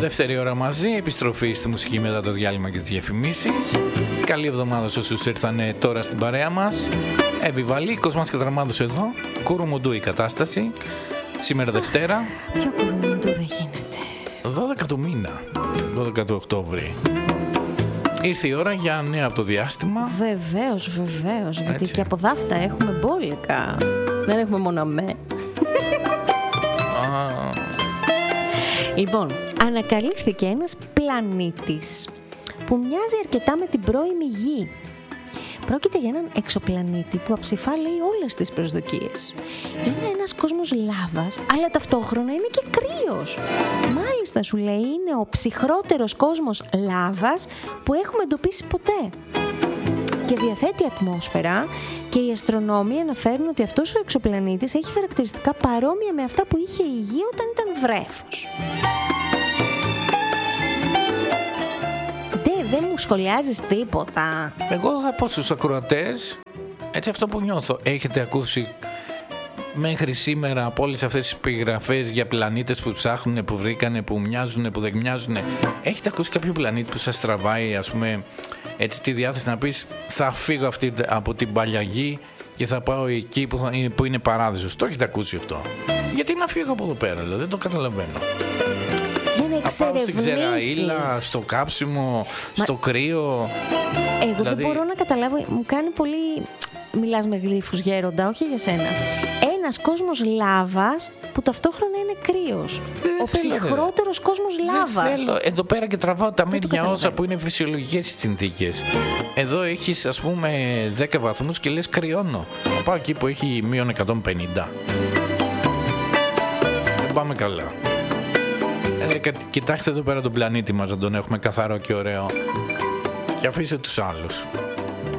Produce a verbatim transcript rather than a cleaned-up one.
Δεύτερη ώρα μαζί, επιστροφή στη μουσική μετά το διάλειμμα και τις διαφημίσεις. Καλή εβδομάδα σε όσους ήρθανε τώρα στην παρέα μας. Επιβαλή, Κοσμάς και Δραμάδος εδώ. Κουρουμουντού η κατάσταση. Σήμερα Δευτέρα. Ποιο κουρουμουντού δεν γίνεται. δώδεκα του μήνα, δώδεκα του Οκτώβρη. Ήρθε η ώρα για νέα από το διάστημα. Βεβαίως, βεβαίως. Γιατί Έτσι. και από δάφτα έχουμε μπόλικα. Δεν έχουμε μόνο με. Λοιπόν, ανακαλύφθηκε ένας πλανήτης που μοιάζει αρκετά με την πρώιμη Γη. Πρόκειται για έναν εξωπλανήτη που αψηφά, λέει, όλες τις προσδοκίες. Είναι ένας κόσμος λάβας, αλλά ταυτόχρονα είναι και κρύος. Μάλιστα, σου λέει, είναι ο ψυχρότερος κόσμος λάβας που έχουμε εντοπίσει ποτέ. Και διαθέτει ατμόσφαιρα και οι αστρονόμοι αναφέρουν ότι αυτός ο εξωπλανήτης έχει χαρακτηριστικά παρόμοια με αυτά που είχε η Γη όταν ήταν βρέφος. Δε, δεν μου σχολιάζεις τίποτα. Εγώ θα πω στους ακροατές, έτσι αυτό που νιώθω. Έχετε ακούσει μέχρι σήμερα από όλες αυτές τις επιγραφές για πλανήτες που ψάχνουν, που βρήκανε, που μοιάζουν, που δεν μοιάζουν? Έχετε ακούσει κάποιο πλανήτη που σας τραβάει, ας πούμε, έτσι τη διάθεση να πεις θα φύγω αυτή, από την παλιά Γη και θα πάω εκεί που, θα, που είναι παράδεισος? Το έχετε ακούσει αυτό? Γιατί να φύγω από εδώ πέρα, δηλαδή, δεν το καταλαβαίνω. Για να Να πάω στην εξερευνήσεις. ξεραΐλα, στο κάψιμο, στο κρύο. Εγώ Δηλαδή- δεν μπορώ να καταλάβω, μου κάνει πολύ... Μιλάς με γλύφους, γέροντα, όχι για σένα. Ένας κόσμος λάβας που ταυτόχρονα είναι κρύος. Ο θέλω, ψυχρότερος κόσμος λάβας. Δεν θέλω. Εδώ πέρα και τραβάω τα το μύρια καταλαβαίνω. όσα που είναι φυσιολογικές οι συνθήκες. Εδώ έχεις, ας πούμε, δέκα βαθμούς και λες κρυώνω. Θα πάω εκεί που έχει μείον εκατόν πενήντα. Δεν πάμε καλά. Ε, κα- κοιτάξτε εδώ πέρα τον πλανήτη μας, να τον έχουμε καθαρό και ωραίο. Και αφήστε τους άλλους.